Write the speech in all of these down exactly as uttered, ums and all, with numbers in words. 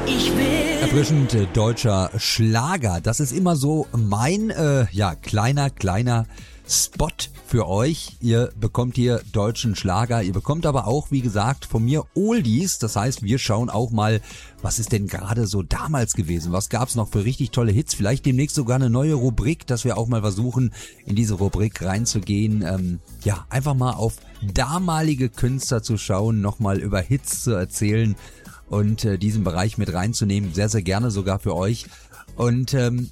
Ich will Erfrischend äh, deutscher Schlager. Das ist immer so mein, äh, ja, kleiner, kleiner Spot für euch. Ihr bekommt hier deutschen Schlager. Ihr bekommt aber auch, wie gesagt, von mir Oldies. Das heißt, wir schauen auch mal, was ist denn gerade so damals gewesen? Was gab's noch für richtig tolle Hits? Vielleicht demnächst sogar eine neue Rubrik, dass wir auch mal versuchen, in diese Rubrik reinzugehen. Ähm, ja, einfach mal auf damalige Künstler zu schauen, nochmal über Hits zu erzählen und äh, diesen Bereich mit reinzunehmen, sehr, sehr gerne sogar für euch. Und ähm,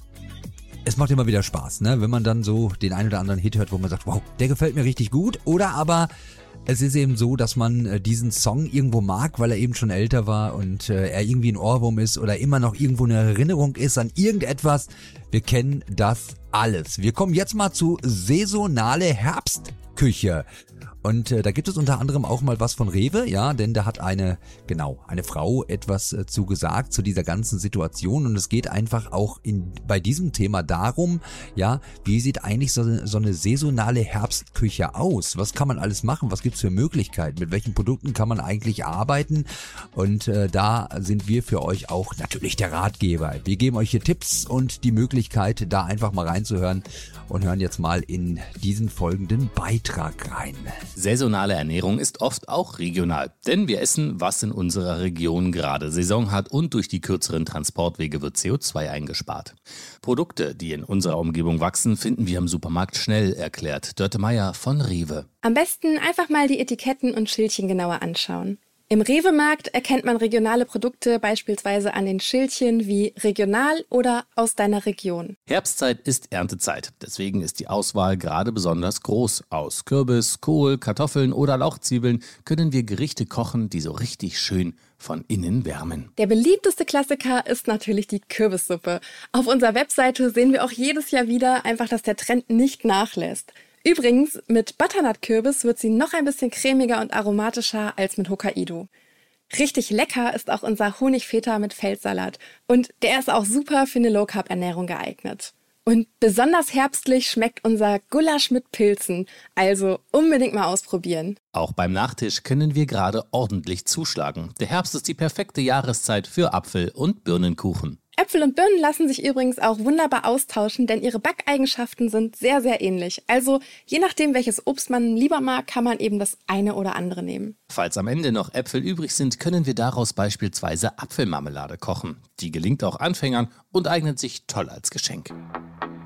es macht immer wieder Spaß, ne, wenn man dann so den einen oder anderen Hit hört, wo man sagt, wow, der gefällt mir richtig gut. Oder aber es ist eben so, dass man äh, diesen Song irgendwo mag, weil er eben schon älter war und äh, er irgendwie ein Ohrwurm ist oder immer noch irgendwo eine Erinnerung ist an irgendetwas. Wir kennen das alles. Wir kommen jetzt mal zu saisonale Herbstküche. Und äh, da gibt es unter anderem auch mal was von Rewe, ja, denn da hat eine, genau, eine Frau etwas äh, zu gesagt zu dieser ganzen Situation und es geht einfach auch in bei diesem Thema darum, ja, wie sieht eigentlich so, so eine saisonale Herbstküche aus? Was kann man alles machen? Was gibt's für Möglichkeiten? Mit welchen Produkten kann man eigentlich arbeiten? Und äh, da sind wir für euch auch natürlich der Ratgeber. Wir geben euch hier Tipps und die Möglichkeit, da einfach mal reinzuhören und hören jetzt mal in diesen folgenden Beitrag rein. Saisonale Ernährung ist oft auch regional, denn wir essen, was in unserer Region gerade Saison hat und durch die kürzeren Transportwege wird C O zwei eingespart. Produkte, die in unserer Umgebung wachsen, finden wir im Supermarkt schnell, erklärt Dörte Meier von Rewe. Am besten einfach mal die Etiketten und Schildchen genauer anschauen. Im Rewe-Markt erkennt man regionale Produkte beispielsweise an den Schildchen wie regional oder aus deiner Region. Herbstzeit ist Erntezeit, deswegen ist die Auswahl gerade besonders groß. Aus Kürbis, Kohl, Kartoffeln oder Lauchzwiebeln können wir Gerichte kochen, die so richtig schön von innen wärmen. Der beliebteste Klassiker ist natürlich die Kürbissuppe. Auf unserer Webseite sehen wir auch jedes Jahr wieder einfach, dass der Trend nicht nachlässt. Übrigens, mit Butternut-Kürbis wird sie noch ein bisschen cremiger und aromatischer als mit Hokkaido. Richtig lecker ist auch unser Honigfeta mit Feldsalat. Und der ist auch super für eine Low-Carb-Ernährung geeignet. Und besonders herbstlich schmeckt unser Gulasch mit Pilzen. Also unbedingt mal ausprobieren. Auch beim Nachtisch können wir gerade ordentlich zuschlagen. Der Herbst ist die perfekte Jahreszeit für Apfel- und Birnenkuchen. Äpfel und Birnen lassen sich übrigens auch wunderbar austauschen, denn ihre Backeigenschaften sind sehr, sehr ähnlich. Also je nachdem, welches Obst man lieber mag, kann man eben das eine oder andere nehmen. Falls am Ende noch Äpfel übrig sind, können wir daraus beispielsweise Apfelmarmelade kochen. Die gelingt auch Anfängern und eignet sich toll als Geschenk.